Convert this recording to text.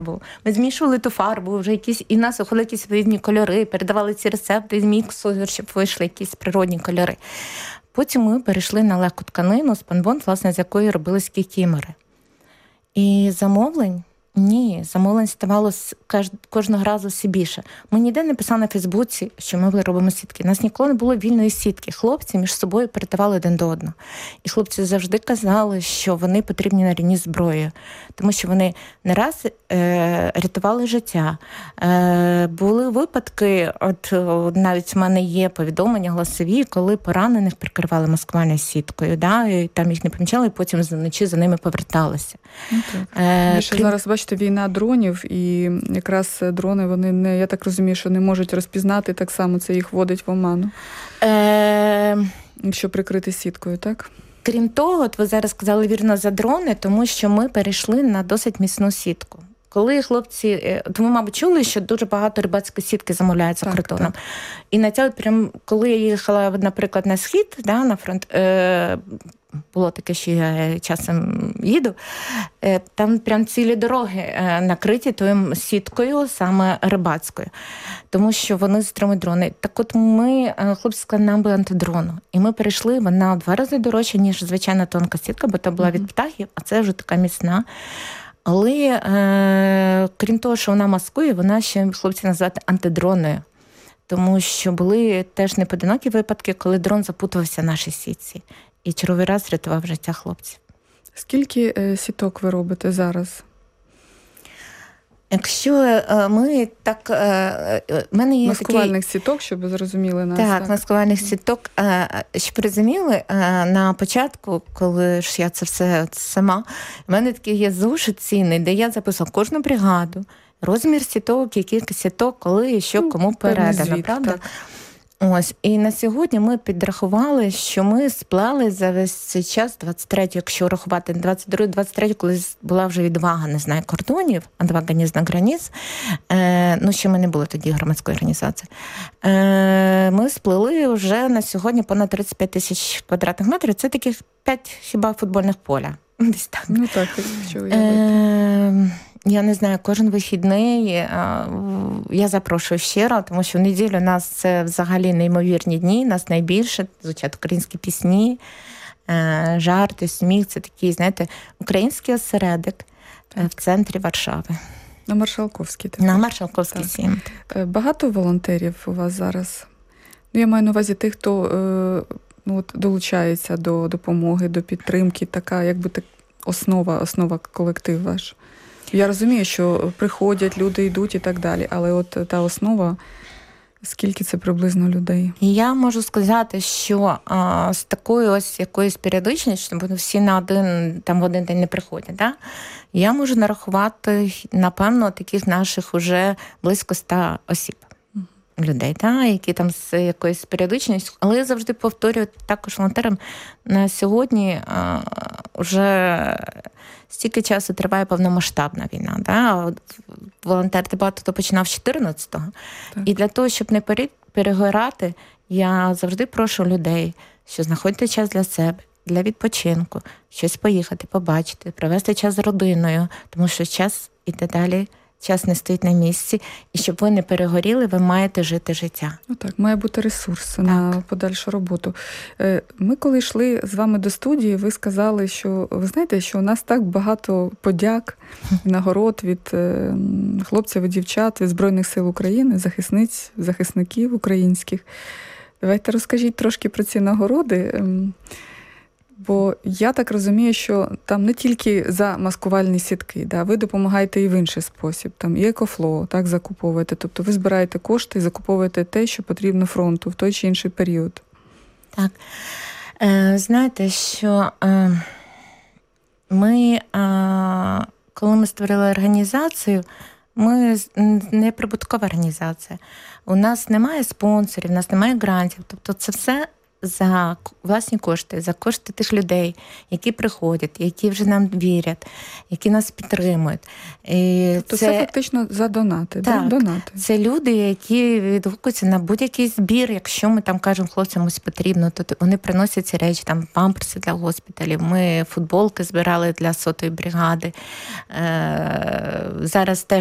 Ми змішували ту фарбу, вже якісь, і в нас виходили якісь різні кольори, передавали ці рецепти з міксу, щоб вийшли якісь природні кольори. Потім ми перейшли на легку тканину, спанбонд, власне, з якої робились кікімори. І замовлень ставало кожного разу все більше. Ми ніде не писали на Фейсбуці, що ми робимо сітки. У нас ніколи не було вільної сітки. Хлопці між собою передавали один до одного. І хлопці завжди казали, що вони потрібні на рівні зброї, тому що вони не раз рятували життя. Були випадки, от навіть в мене є повідомлення голосові, коли поранених прикривали маскувальною сіткою, да, і там їх не помічали, і потім вночі за ними поверталися. Зараз, бачите, війна дронів, і якраз дрони, вони не, я так розумію, що не можуть розпізнати, так само це їх вводить в оману. Якщо прикрити сіткою, так? Крім того, от ви зараз сказали вірно за дрони, тому що ми перейшли на досить міцну сітку. Коли хлопці, то ви, мабуть, чули, що дуже багато рибацької сітки замовляють за кордоном. І на це, прям, коли я їхала, наприклад, на схід, да, на фронт, було таке, що я часом їду, там прям цілі дороги накриті тою сіткою, саме рибацькою, тому що вони стримують дрони. Так от ми, хлопці сказали, нам би антидрону. І ми перейшли, вона в 2 рази дорожча, ніж звичайна тонка сітка, бо то була від птахів, а це вже така міцна. Але крім того, що вона маскує, вона ще, хлопці називають антидроною. Тому що були теж непоодинокі випадки, коли дрон запутався в нашій сітці. І черговий раз рятував життя хлопців. Скільки сіток ви робите зараз? Якщо ми так... в мене є маскувальних сіток, щоб ви зрозуміли нас. Так, маскувальних сіток. Щоб розуміли, на початку, коли ж я це все сама, в мене такий є зошит цінний, де я записала кожну бригаду, розмір сіток, кількість сіток, коли і що кому передано, правда? Так. Ось, і на сьогодні ми підрахували, що ми сплели за весь цей час, 23-й, якщо рахувати, 22-23, коли була вже відвага, не знаю, кордонів, відвага не знаю, границь, ну, ще ми не були тоді громадської організації, ми сплели вже на сьогодні понад 35 тисяч квадратних метрів, це таких 5 хіба футбольних поля. Десь так. Ну так, що уявити. Я не знаю, кожен вихідний я запрошую щиро, тому що в неділю у нас це взагалі неймовірні дні, нас найбільше звучать українські пісні, жарти, сміх. Це такий, знаєте, український осередок в центрі Варшави. На Маршалковській. На Маршалковській 7. Багато волонтерів у вас зараз? Ну, я маю на увазі тих, хто долучається до допомоги, до підтримки, така, якби так, основа колектив ваш. Я розумію, що приходять, люди йдуть і так далі, але от та основа, скільки це приблизно людей? Я можу сказати, що з такою ось якоюсь періодичністю, бо всі в один день не приходять, да? Я можу нарахувати, напевно, таких наших уже близько 100 осіб. Людей, які там з якоюсь періодичністю. Але я завжди повторюю також волонтерам, на сьогодні вже стільки часу триває повномасштабна війна. Да? Волонтерити багато хто починав з 14-го. Так. І для того, щоб не перегорати, я завжди прошу людей, що знаходьте час для себе, для відпочинку, щось поїхати, побачити, провести час з родиною, тому що час іде далі. Час не стоїть на місці, і щоб ви не перегоріли, ви маєте жити життя. Ну так, має бути ресурс на подальшу роботу. Ми коли йшли з вами до студії, ви сказали, що ви знаєте, що у нас так багато подяк, нагород від хлопців і дівчат, від Збройних сил України, захисниць, захисників українських. Давайте розкажіть трошки про ці нагороди. Бо я так розумію, що там не тільки за маскувальні сітки, да, ви допомагаєте і в інший спосіб. Там і екофло, так, закуповуєте. Тобто ви збираєте кошти і закуповуєте те, що потрібно фронту в той чи інший період. Так. Знаєте, що ми, коли ми створили організацію, ми не прибуткова організація. У нас немає спонсорів, у нас немає грантів. Тобто це все за власні кошти, за кошти тих людей, які приходять, які вже нам вірять, які нас підтримують. І тобто це фактично за донати, так, да? Донати. Це люди, які відгукуються на будь-який збір. Якщо ми там кажемо, хлопцям ось потрібно, то вони приносять ці речі, там памперси для госпіталів, ми футболки збирали для 100-ї бригади. Зараз теж